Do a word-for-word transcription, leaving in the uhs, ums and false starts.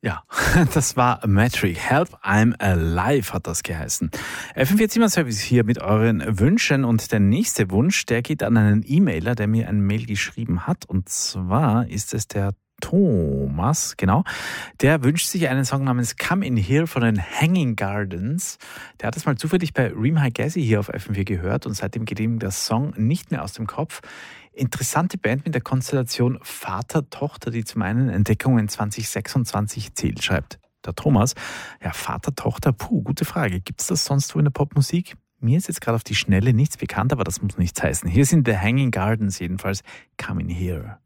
Ja, das war Metric. Help, I'm Alive hat das geheißen. F M vier Zimmer-Service hier mit euren Wünschen. Und der nächste Wunsch, der geht an einen E-Mailer, der mir ein Mail geschrieben hat. Und zwar ist es der Thomas, genau. Der wünscht sich einen Song namens Come In Here von den Hanging Gardens. Der hat es mal zufällig bei Reem Higazi hier auf F M vier gehört und seitdem geht ihm der Song nicht mehr aus dem Kopf. Interessante Band mit der Konstellation Vater-Tochter, die zu meinen Entdeckungen zwanzig sechsundzwanzig zählt, schreibt der Thomas. Ja, Vater-Tochter, puh, gute Frage. Gibt es das sonst wo in der Popmusik? Mir ist jetzt gerade auf die Schnelle nichts bekannt, aber das muss nichts heißen. Hier sind The Hanging Gardens jedenfalls. Come In Here.